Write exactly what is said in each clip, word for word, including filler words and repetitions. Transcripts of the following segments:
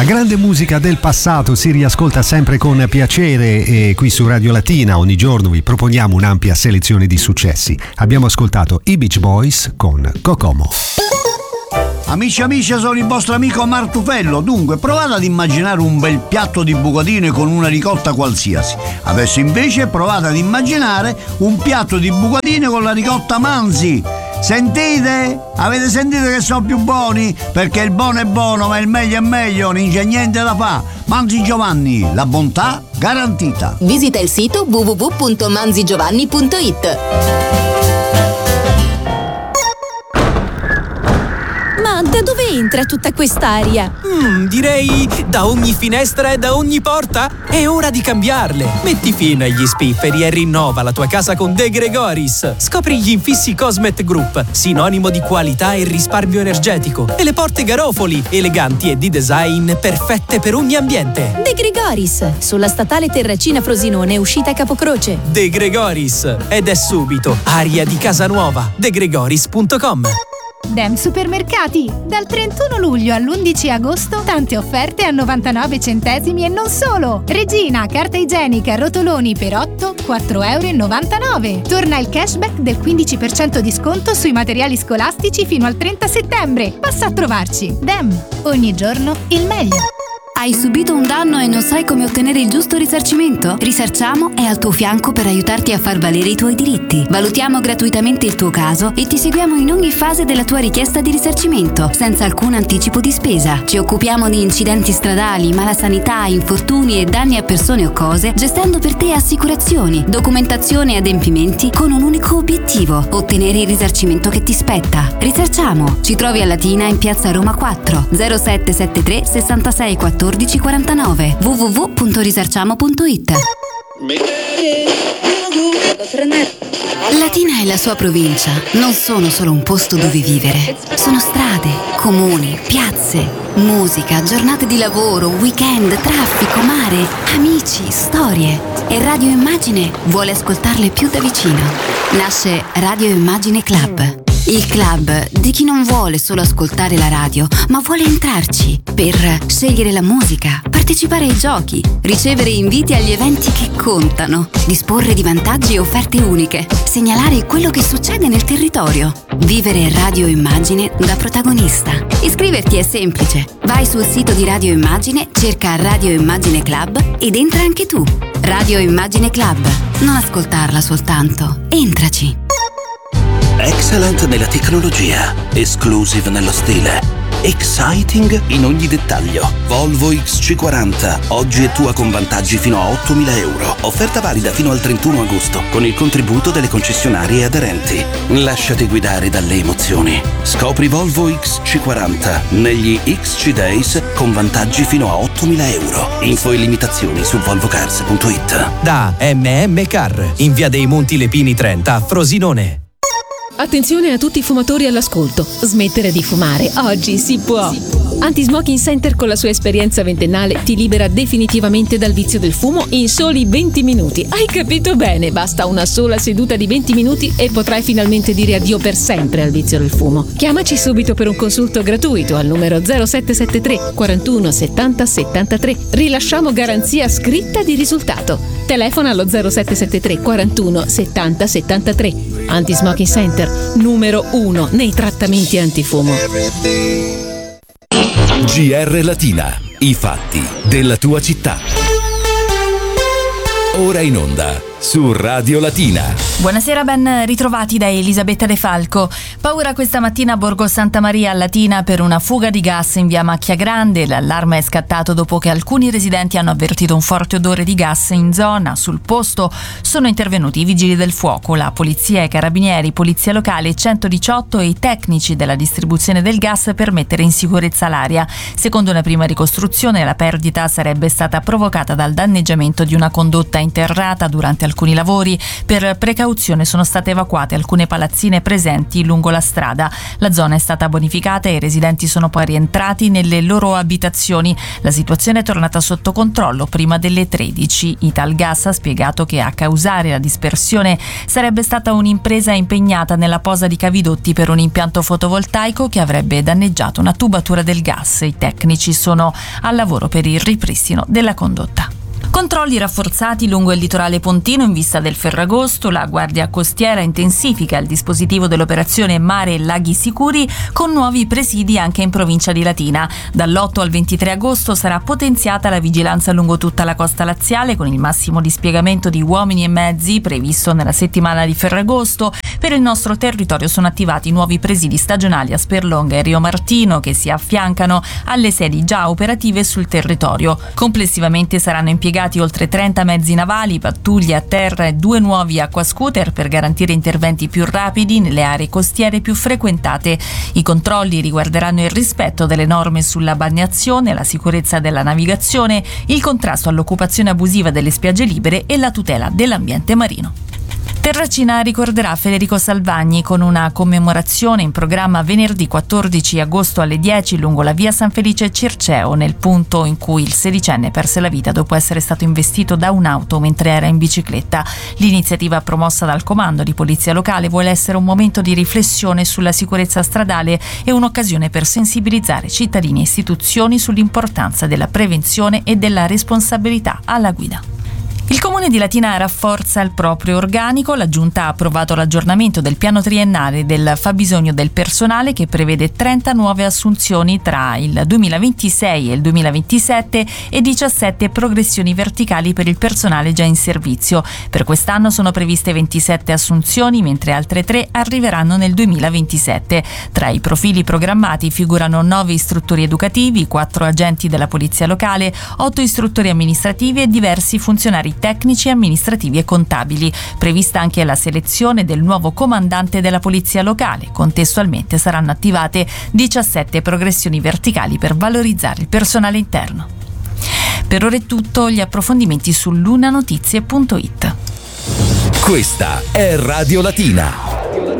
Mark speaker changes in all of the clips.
Speaker 1: grande musica del passato si riascolta sempre con piacere e qui su Radio Latina ogni giorno vi proponiamo un'ampia selezione di successi. Abbiamo ascoltato i Beach Boys con Kokomo.
Speaker 2: Amici amici, sono il vostro amico Martufello. Dunque, provate ad immaginare un bel piatto di bucatine con una ricotta qualsiasi. Adesso invece provate ad immaginare un piatto di bucatine con la ricotta Manzi. Sentite? Avete sentito che sono più buoni? Perché il buono è buono, ma il meglio è meglio, non c'è niente da fa. Manzi Giovanni, la bontà garantita.
Speaker 3: Visita il sito w w w punto manzi giovanni punto i t.
Speaker 4: Ma da dove entra tutta quest'aria?
Speaker 5: Mm, direi da ogni finestra e da ogni porta. È ora di cambiarle. Metti fine agli spifferi e rinnova la tua casa con De Gregoris. Scopri gli infissi Cosmet Group, sinonimo di qualità e risparmio energetico. E le porte Garofoli, eleganti e di design perfette per ogni ambiente.
Speaker 4: De Gregoris, sulla statale Terracina Frosinone, uscita Capocroce.
Speaker 5: De Gregoris. Ed è subito aria di casa nuova. de gregoris punto com.
Speaker 6: Dem Supermercati, dal trentuno luglio all'undici agosto, tante offerte a novantanove centesimi e non solo. Regina, carta igienica, rotoloni per otto, quattro e novantanove euro. Torna il cashback del quindici per cento di sconto sui materiali scolastici fino al trenta settembre. Passa a trovarci. Dem, ogni giorno il meglio.
Speaker 7: Hai subito un danno e non sai come ottenere il giusto risarcimento? Risarciamo è al tuo fianco per aiutarti a far valere i tuoi diritti. Valutiamo gratuitamente il tuo caso e ti seguiamo in ogni fase della tua richiesta di risarcimento, senza alcun anticipo di spesa. Ci occupiamo di incidenti stradali, malasanità, infortuni e danni a persone o cose, gestendo per te assicurazioni, documentazione e adempimenti con un unico obiettivo: ottenere il risarcimento che ti spetta. Risarciamo. Ci trovi a Latina in piazza Roma quattro, zero sette sette tre sessantasei quattordici quarantanove, w w w punto risarciamo punto i t. Latina e la sua provincia non sono solo un posto dove vivere, sono strade, comuni, piazze, musica, giornate di lavoro, weekend, traffico, mare, amici, storie. E Radio Immagine vuole ascoltarle più da vicino. Nasce Radio Immagine Club. Il club di chi non vuole solo ascoltare la radio, ma vuole entrarci per scegliere la musica, partecipare ai giochi, ricevere inviti agli eventi che contano, disporre di vantaggi e offerte uniche, segnalare quello che succede nel territorio, vivere Radio Immagine da protagonista. Iscriverti è semplice. Vai sul sito di Radio Immagine, cerca Radio Immagine Club ed entra anche tu. Radio Immagine Club. Non ascoltarla soltanto, entraci.
Speaker 8: Excellent nella tecnologia, exclusive nello stile, exciting in ogni dettaglio. Volvo X C quaranta, oggi è tua con vantaggi fino a ottomila euro. Offerta valida fino al trentuno agosto, con il contributo delle concessionarie aderenti. Lasciati guidare dalle emozioni. Scopri Volvo X C quaranta negli X C Days con vantaggi fino a ottomila euro. Info e limitazioni su volvo cars punto i t.
Speaker 5: Da M M Car, in via dei Monti Lepini trenta a Frosinone.
Speaker 4: Attenzione a tutti i fumatori all'ascolto. Smettere di fumare oggi si può. Anti-Smoking Center con la sua esperienza ventennale ti libera definitivamente dal vizio del fumo in soli venti minuti. Hai capito bene? Basta una sola seduta di venti minuti e potrai finalmente dire addio per sempre al vizio del fumo. Chiamaci subito per un consulto gratuito al numero zero sette sette tre quarantuno settanta settantatré. Rilasciamo garanzia scritta di risultato. Telefona allo zero sette sette tre quarantuno settanta settantatré. Anti-Smoking Center, numero uno nei trattamenti antifumo.
Speaker 9: G R Latina, i fatti della tua città. Ora in onda su Radio Latina.
Speaker 10: Buonasera, ben ritrovati da Elisabetta De Falco. Paura questa mattina a Borgo Santa Maria a Latina per una fuga di gas in via Macchia Grande. L'allarme è scattato dopo che alcuni residenti hanno avvertito un forte odore di gas in zona. Sul posto sono intervenuti i vigili del fuoco, la polizia, i carabinieri, polizia locale centodiciotto e i tecnici della distribuzione del gas per mettere in sicurezza l'area. Secondo una prima ricostruzione, la perdita sarebbe stata provocata dal danneggiamento di una condotta interrata durante alcuni lavori. Per precauzione sono state evacuate alcune palazzine presenti lungo la strada. La zona è stata bonificata e i residenti sono poi rientrati nelle loro abitazioni. La situazione è tornata sotto controllo prima delle tredici. Italgas ha spiegato che a causare la dispersione sarebbe stata un'impresa impegnata nella posa di cavidotti per un impianto fotovoltaico che avrebbe danneggiato una tubatura del gas. I tecnici sono al lavoro per il ripristino della condotta. Controlli rafforzati lungo il litorale pontino in vista del Ferragosto. La Guardia Costiera intensifica il dispositivo dell'operazione Mare e Laghi Sicuri con nuovi presidi anche in provincia di Latina. Dall'otto al ventitré agosto sarà potenziata la vigilanza lungo tutta la costa laziale con il massimo dispiegamento di uomini e mezzi previsto nella settimana di Ferragosto. Per il nostro territorio sono attivati nuovi presidi stagionali a Sperlonga e Rio Martino che si affiancano alle sedi già operative sul territorio. Complessivamente saranno impiegati oltre trenta mezzi navali, pattuglie a terra e due nuovi acquascooter per garantire interventi più rapidi nelle aree costiere più frequentate. I controlli riguarderanno il rispetto delle norme sulla bagnazione, la sicurezza della navigazione, il contrasto all'occupazione abusiva delle spiagge libere e la tutela dell'ambiente marino. Terracina ricorderà Federico Salvagni con una commemorazione in programma venerdì quattordici agosto alle dieci lungo la via San Felice Circeo, nel punto in cui il sedicenne perse la vita dopo essere stato investito da un'auto mentre era in bicicletta. L'iniziativa promossa dal comando di polizia locale vuole essere un momento di riflessione sulla sicurezza stradale e un'occasione per sensibilizzare cittadini e istituzioni sull'importanza della prevenzione e della responsabilità alla guida. Il Comune di Latina rafforza il proprio organico. La Giunta ha approvato l'aggiornamento del piano triennale del fabbisogno del personale che prevede trenta nuove assunzioni tra il duemilaventisei e il duemilaventisette e diciassette progressioni verticali per il personale già in servizio. Per quest'anno sono previste ventisette assunzioni, mentre altre tre arriveranno nel duemilaventisette. Tra i profili programmati figurano nove istruttori educativi, quattro agenti della polizia locale, otto istruttori amministrativi e diversi funzionari tecnici, amministrativi e contabili. Prevista anche la selezione del nuovo comandante della polizia locale. Contestualmente saranno attivate diciassette progressioni verticali per valorizzare il personale interno. Per ora è tutto, gli approfondimenti su lunanotizie punto it.
Speaker 9: Questa è Radio Latina.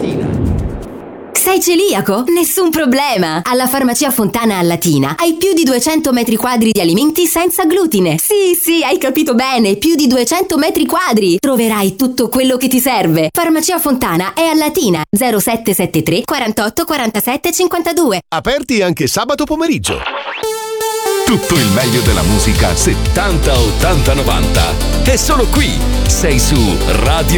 Speaker 3: Sei celiaco? Nessun problema! Alla Farmacia Fontana a Latina hai più di duecento metri quadri di alimenti senza glutine. Sì, sì, hai capito bene, più di duecento metri quadri. Troverai tutto quello che ti serve. Farmacia Fontana è a Latina, zero sette sette tre quarantotto quarantasette cinquantadue.
Speaker 11: Aperti anche sabato pomeriggio. Tutto il meglio della musica settanta, ottanta, novanta. È solo qui. Sei su Radio